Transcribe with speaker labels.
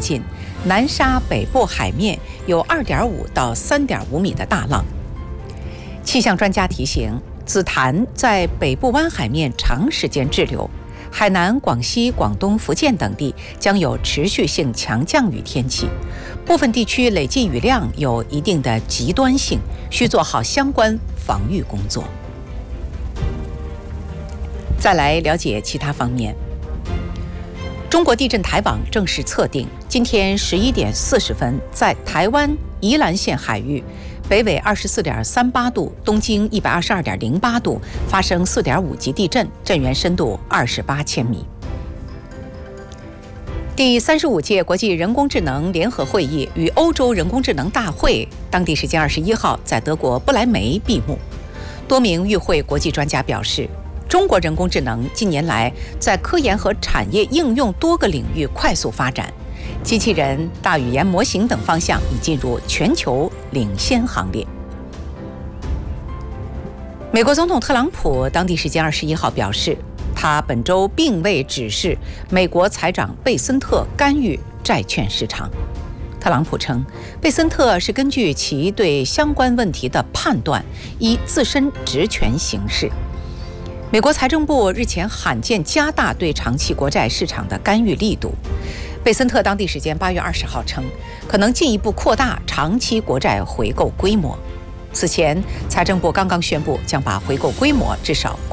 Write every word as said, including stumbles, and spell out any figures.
Speaker 1: 近，南沙北部海面有 二点五到三点五米的大浪。气象专家提醒，紫檀在北部湾海面长时间滞留，海南、广西、广东、福建等地将有持续性强降雨天气，部分地区累计雨量有一定的极端性，需做好相关防御工作。再来了解其他方面。中国地震台网正式测定，今天十一点四十分，在台湾宜兰县海域北纬二十四点三八度，东经一百二十二点零八度发生四点五级地震，震源深度二十八千米。第三十五届国际人工智能联合会议与欧洲人工智能大会当地时间二十一号在德国不来梅闭幕。多名与会国际专家表示，中国人工智能近年来在科研和产业应用多个领域快速发展，机器人、大语言模型等方向已进入全球领先行列。美国总统特朗普当地时间二十一号表示，他本周并未指示美国财长贝森特干预债券市场。特朗普称，贝森特是根据其对相关问题的判断，依自身职权行事。美国财政部日前罕见加大对长期国债市场的干预力度。贝森特当地时间八月二十号称，可能进一步扩大长期国债回购规模。此前，财政部刚刚宣布将把回购规模至少